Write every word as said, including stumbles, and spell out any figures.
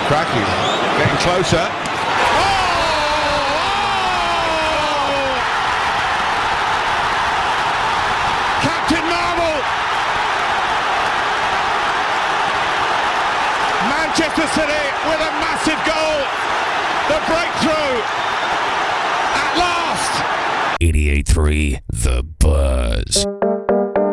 Cracking. Getting closer. Oh! Captain Marvel! Manchester City with a massive goal. The breakthrough at last. eighty-eight point three The